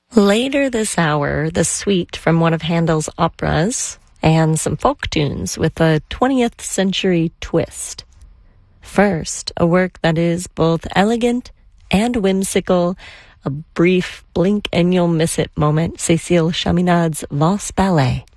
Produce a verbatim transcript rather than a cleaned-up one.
Later this hour, the suite from one of Handel's operas and some folk tunes with a twentieth century twist. First, a work that is both elegant and whimsical, a brief blink and you'll miss it moment, Cécile Chaminade's Valse Ballet.